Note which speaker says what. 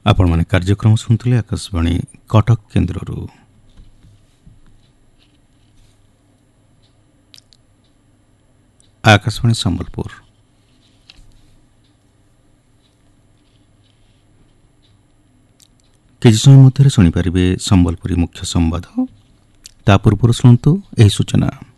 Speaker 1: ଆପଣମାନେ କାର୍ଯ୍ୟକ୍ରମ ଶୁଣୁଥିଲେ ଆକାଶବାଣୀ କଟକ କେନ୍ଦ୍ରରୁ। ଆକାଶବାଣୀ ସମ୍ବଲପୁର। କିଛି ସମୟ ମଧ୍ୟରେ ଶୁଣିପାରିବେ ସମ୍ବଲପୁରୀ ମୁଖ୍ୟ ସମ୍ବାଦ। ତା ପୂର୍ବରୁ ଶୁଣନ୍ତୁ ଏହି ସୂଚନା।